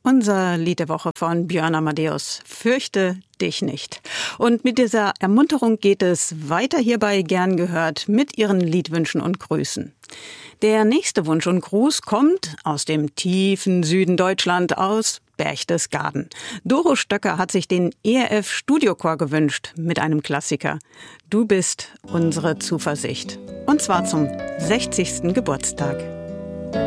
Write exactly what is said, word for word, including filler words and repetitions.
Unser Lied der Woche von Björn Amadeus, Fürchte dich nicht. Und mit dieser Ermunterung geht es weiter hierbei gern gehört mit Ihren Liedwünschen und Grüßen. Der nächste Wunsch und Gruß kommt aus dem tiefen Süden Deutschland, aus Berchtesgaden. Doro Stöcker hat sich den E R F Studiochor gewünscht mit einem Klassiker. Du bist unsere Zuversicht. Und zwar zum sechzigsten Geburtstag.